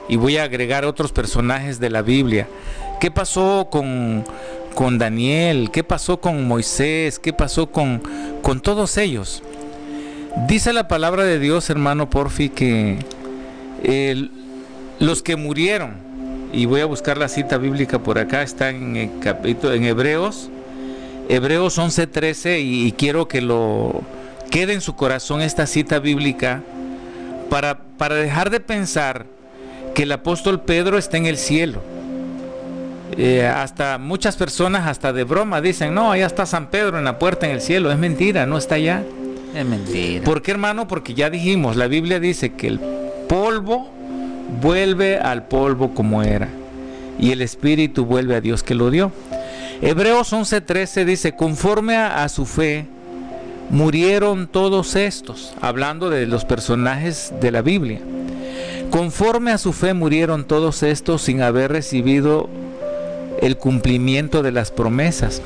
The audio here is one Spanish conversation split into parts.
y voy a agregar otros personajes de la Biblia. ¿Qué pasó con Daniel? ¿Qué pasó con Moisés? ¿Qué pasó con todos ellos? Dice la palabra de Dios, hermano Porfi, que los que murieron, y voy a buscar la cita bíblica por acá, está en el capítulo, en Hebreos 11:13, y quiero que lo quede en su corazón esta cita bíblica para dejar de pensar que el apóstol Pedro está en el cielo. Hasta muchas personas, hasta de broma, dicen: no, allá está San Pedro en la puerta en el cielo. Es mentira, no está allá. Es mentira. ¿Por qué, hermano? Porque ya dijimos, la Biblia dice que el polvo vuelve al polvo como era, y el espíritu vuelve a Dios que lo dio. Hebreos 11:13 dice: conforme a su fe murieron todos estos, hablando de los personajes de la Biblia. Conforme a su fe murieron todos estos sin haber recibido el cumplimiento de las promesas.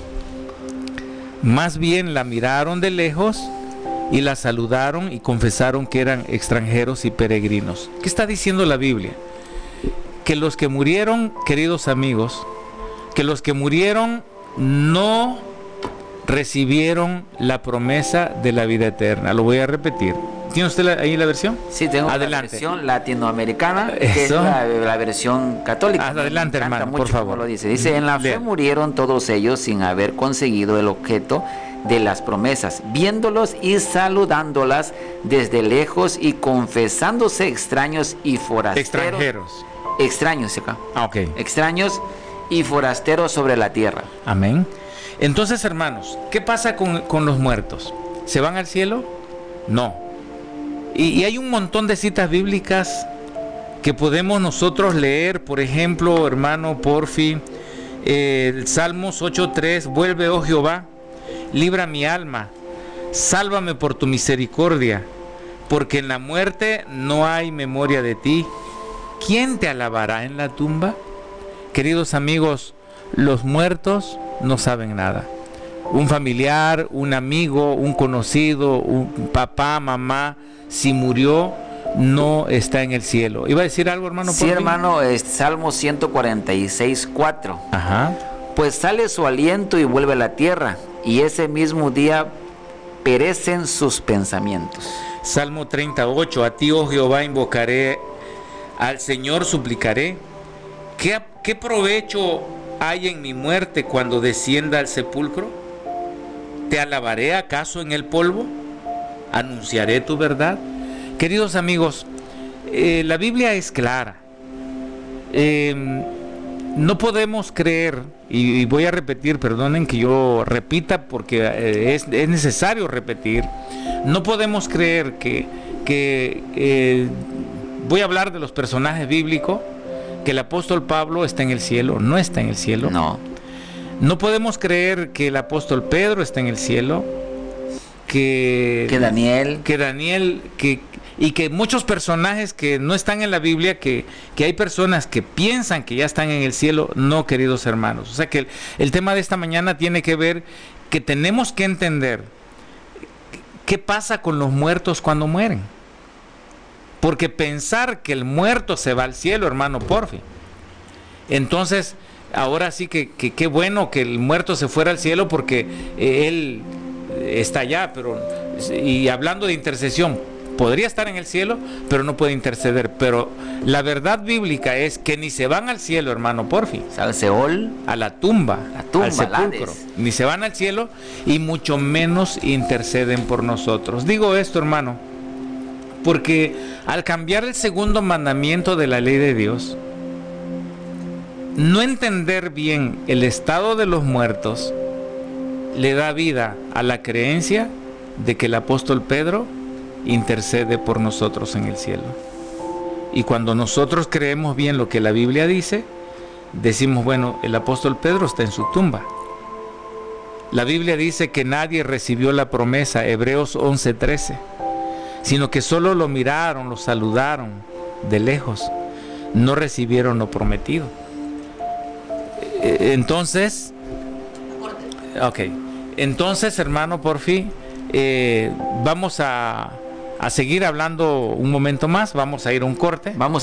Más bien la miraron de lejos y la saludaron y confesaron que eran extranjeros y peregrinos. ¿Qué está diciendo la Biblia? Que los que murieron, queridos amigos, que los que murieron no recibieron la promesa de la vida eterna. Lo voy a repetir. ¿Tiene usted ahí la versión? Sí, tengo la versión latinoamericana, que es la versión católica. Adelante, hermano, por favor. Lo dice, en la fe murieron todos ellos sin haber conseguido el objeto de las promesas, viéndolos y saludándolas desde lejos y confesándose extraños y forasteros. Extraños acá. Extraños y forasteros sobre la tierra. Amén. Entonces, hermanos, ¿qué pasa con los muertos? ¿Se van al cielo? No. Y hay un montón de citas bíblicas que podemos nosotros leer. Por ejemplo, hermano Porfi, Salmos 8:3: vuelve, oh Jehová, libra mi alma, sálvame por tu misericordia, porque en la muerte no hay memoria de ti. ¿Quién te alabará en la tumba? Queridos amigos, los muertos no saben nada. Un familiar, un amigo, un conocido, un papá, mamá, si murió, no está en el cielo. ¿Iba a decir algo, hermano? Sí, hermano, Salmo 146:4. Ajá. Pues sale su aliento y vuelve a la tierra, y ese mismo día perecen sus pensamientos. Salmo 38: a ti, oh Jehová, invocaré, al Señor suplicaré. ¿Qué provecho hay en mi muerte cuando descienda al sepulcro? ¿Te alabaré acaso en el polvo? ¿Anunciaré tu verdad? Queridos amigos, la Biblia es clara. No podemos creer, y voy a repetir, perdonen que yo repita porque es necesario repetir. No podemos creer que voy a hablar de los personajes bíblicos, que el apóstol Pablo está en el cielo. No está en el cielo. No podemos creer que el apóstol Pedro está en el cielo, que Daniel, y que muchos personajes que no están en la Biblia, que hay personas que piensan que ya están en el cielo. No, queridos hermanos. O sea que el tema de esta mañana tiene que ver que tenemos que entender qué pasa con los muertos cuando mueren. Porque pensar que el muerto se va al cielo, hermano Porfi, entonces ahora sí que qué bueno que el muerto se fuera al cielo, porque él está allá, pero, y hablando de intercesión, podría estar en el cielo, pero no puede interceder. Pero la verdad bíblica es que ni se van al cielo, hermano Porfi, al Seol, a la tumba, al sepulcro, ni se van al cielo, y mucho menos interceden por nosotros. Digo esto, hermano, porque al cambiar el segundo mandamiento de la ley de Dios, no entender bien el estado de los muertos le da vida a la creencia de que el apóstol Pedro intercede por nosotros en el cielo. Y cuando nosotros creemos bien lo que la Biblia dice, decimos: bueno, el apóstol Pedro está en su tumba. La Biblia dice que nadie recibió la promesa, Hebreos 11:13, sino que solo lo miraron, lo saludaron de lejos, no recibieron lo prometido. Entonces, hermano Porfi, vamos a seguir hablando un momento más. Vamos a ir a un corte.